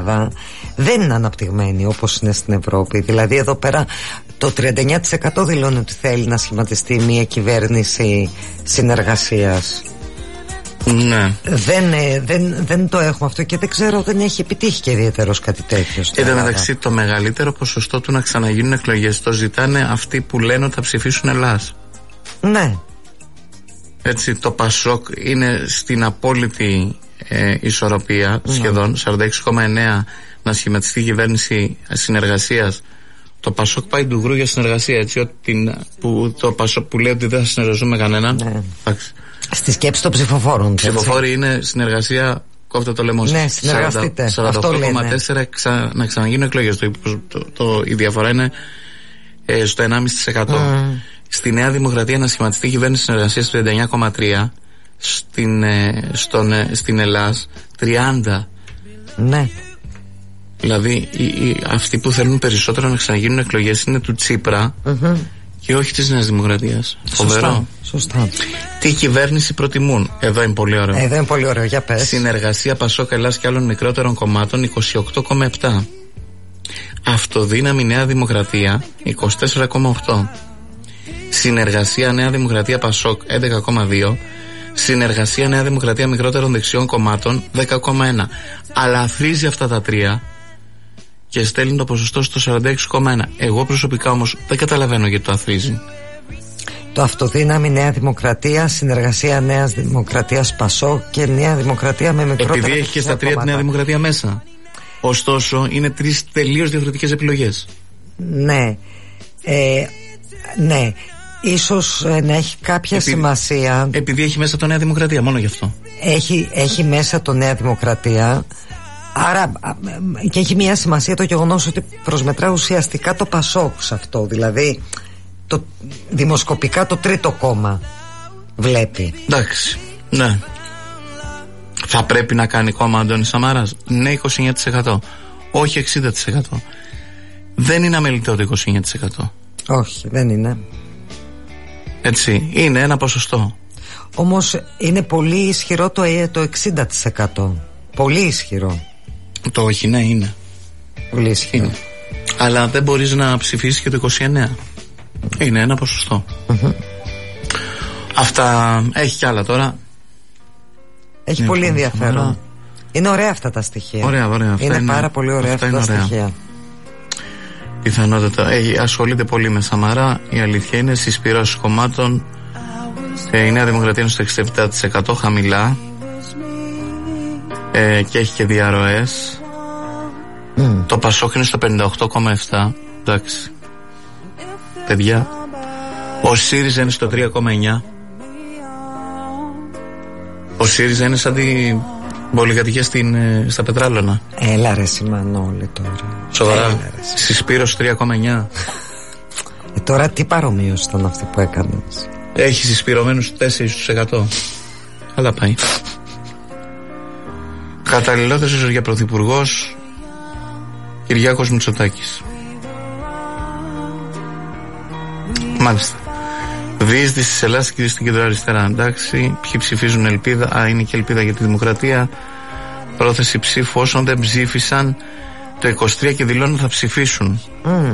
δεν είναι αναπτυγμένη όπως είναι στην Ευρώπη. Δηλαδή εδώ πέρα το 39% δηλώνει ότι θέλει να σχηματιστεί μια κυβέρνηση συνεργασίας. Ναι. Δεν το έχουμε αυτό και δεν ξέρω, δεν έχει επιτύχει και ιδιαίτερος κάτι τέτοιο. Εν τω μεταξύ, το μεγαλύτερο ποσοστό του να ξαναγίνουν εκλογές το ζητάνε αυτοί που λένε ότι θα ψηφίσουν Ελλάς. Ναι. Έτσι, το Πασόκ είναι στην απόλυτη ισορροπία, σχεδόν 46,9% να σχηματιστεί κυβέρνηση συνεργασίας. Το Πασόκ πάει ντουγρού για συνεργασία, έτσι, το Πασόκ που λέει ότι δεν θα συνεργαζούμε με κανέναν. Ναι. Στη σκέψη των ψηφοφόρων. Ψηφοφόροι είναι συνεργασία, κόφτε το λαιμό. Ναι, συνεργαστείτε. 48,4% να ξαναγίνουν εκλογές. Η διαφορά είναι στο 1,5%. Στη Νέα Δημοκρατία να σχηματιστεί κυβέρνηση συνεργασίας 39,3%. Στην Ελλάς 30%. Ναι. Δηλαδή αυτοί που θέλουν περισσότερο να ξαναγίνουν εκλογές είναι του Τσίπρα και όχι της Νέας Δημοκρατίας. Φοβερό. Σωστά. Τι κυβέρνηση προτιμούν? Εδώ είναι πολύ ωραίο. Εδώ είναι πολύ ωραίο, για πες. Συνεργασία Πασόκ Ελλάς και άλλων μικρότερων κομμάτων 28,7%. Αυτοδύναμη Νέα Δημοκρατία 24,8%. Συνεργασία Νέα Δημοκρατία Πασόκ 11,2%. Συνεργασία Νέα Δημοκρατία μικρότερων δεξιών κομμάτων 10,1%. Αλλά αθροίζει αυτά τα τρία και στέλνει το ποσοστό στο 46,1%. Εγώ προσωπικά όμως δεν καταλαβαίνω γιατί το αθροίζει. Το αυτοδύναμη Νέα Δημοκρατία, συνεργασία Νέας Δημοκρατίας Πασόκ και Νέα Δημοκρατία με μικρότερα. Επειδή έχει και στα τρία τη Νέα Δημοκρατία μέσα. Ωστόσο είναι τρεις τελείως διαφορετικές επιλογές. Ναι. Ναι. Ίσως να έχει κάποια σημασία. Επειδή έχει μέσα το Νέα Δημοκρατία, μόνο γι' αυτό. Έχει μέσα το Νέα Δημοκρατία. Άρα και έχει μια σημασία το γεγονός ότι προσμετρά ουσιαστικά το Πασόκ σε αυτό. Δηλαδή δημοσκοπικά το τρίτο κόμμα βλέπει. Εντάξει, ναι. Θα πρέπει να κάνει κόμμα Αντώνης Σαμάρας? Ναι, 29%. Όχι 60%. Δεν είναι αμεληταίο το 29%. Όχι, δεν είναι. Έτσι, είναι ένα ποσοστό. Όμως είναι πολύ ισχυρό το 60%. Πολύ ισχυρό. Το όχι, ναι, είναι. Πολύ ισχυρό. Είναι. Αλλά δεν μπορείς να ψηφίσεις και το 29%. Είναι ένα ποσοστό. Αυτά. Έχει κι άλλα τώρα. Έχει πολύ ενδιαφέρον. Είναι ωραία αυτά τα στοιχεία. Ωραία. Είναι πάρα πολύ ωραία αυτά τα στοιχεία. Πιθανότατα. Ασχολείται πολύ με Σαμαρά. Η αλήθεια είναι συσπυρώσεις κομμάτων. Η Νέα Δημοκρατία είναι στο 67% χαμηλά. Και έχει και διαρροές. Το Πασόκ είναι στο 58,7%. Εντάξει. Παιδιά. Ο ΣΥΡΙΖΑ είναι στο 3,9%. Ο ΣΥΡΙΖΑ είναι σαν την πολυκατοικία στα Πετράλωνα. Έλα ρε Σιμανόλη τώρα. Σοβαρά. Συσπήρωση 3,9%. Τώρα τι παρομοίωση ήταν αυτή που έκανες? Έχει συσπηρωμένους 4%. Καλά πάει. Καταλληλότερος για πρωθυπουργός Κυριάκος Μητσοτάκης. Μάλιστα. Διείσδυση της Ελλάδας και στην κεντροαριστερά. Εντάξει. Ποιοι ψηφίζουν ελπίδα? Είναι και ελπίδα για τη δημοκρατία. Πρόθεση ψήφου όσων δεν ψήφισαν το 23 και δηλώνουν θα ψηφίσουν.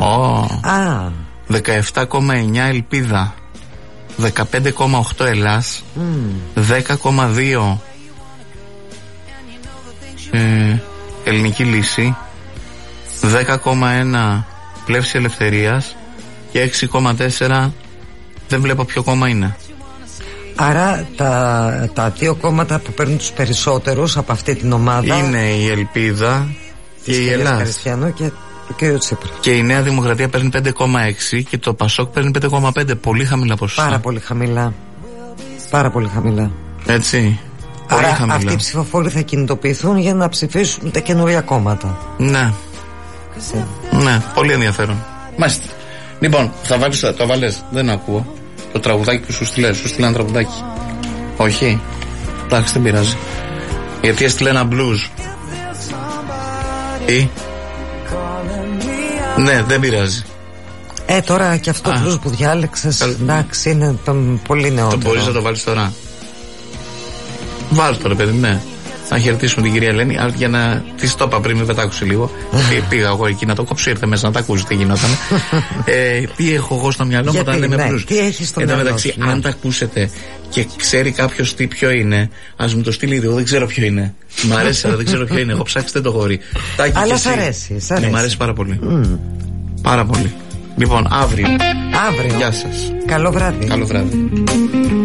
17,9 ελπίδα. 15,8 Ελλάς. 10,2 Ελληνική Λύση. 10,1 Πλεύση Ελευθερίας. Και 6,4 δεν βλέπω ποιο κόμμα είναι. Άρα τα δύο κόμματα που παίρνουν τους περισσότερους από αυτή την ομάδα είναι η Ελπίδα και η Ελλάδα και ο Τσίπρα. Και η Νέα Δημοκρατία παίρνει 5,6 και το Πασόκ παίρνει 5,5. Πολύ χαμηλά ποσοστά. Πάρα πολύ χαμηλά. Πάρα πολύ χαμηλά. Έτσι. Άρα χαμηλά. Αυτοί οι ψηφοφόροι θα κινητοποιηθούν για να ψηφίσουν τα καινούργια κόμματα. Ναι. Ναι, πολύ ενδιαφέρον. Μάλιστα. Λοιπόν, θα βάλεις, το βάλες, δεν ακούω. Το τραγουδάκι που σου στείλε ένα τραγουδάκι. Όχι. Εντάξει, δεν πειράζει. Γιατί έστειλε ένα blues. Ή ναι, δεν πειράζει. Τώρα και αυτό το blues που διάλεξες, εντάξει, είναι πολύ νεότερο. Το μπορείς να το βάλεις τώρα? Βάλεις τώρα, παιδί, ναι. Να χαιρετήσουμε την κυρία Ελένη. Για να τη το είπα πριν, μην πετάκουσε λίγο. Πήγα εγώ εκεί να το κόψω, ήρθε μέσα να τα ακούσει τι γινόταν. Τι έχω εγώ στο μυαλό μου όταν λέμε blues. Τι έχει στο μυαλό μεταξύ, αν τα ακούσετε και ξέρει κάποιο τι ποιο είναι, α μου το στείλει. Εγώ δεν ξέρω ποιο είναι. Μ' αρέσει, αλλά δεν ξέρω ποιο είναι. Εγώ ψάξτε το γόρι. Αλλά σ' αρέσει. Ναι, μ' αρέσει πάρα πολύ. Πάρα πολύ. Λοιπόν, αύριο. Αύριο. Γεια σας. Καλό βράδυ. Καλό βράδυ.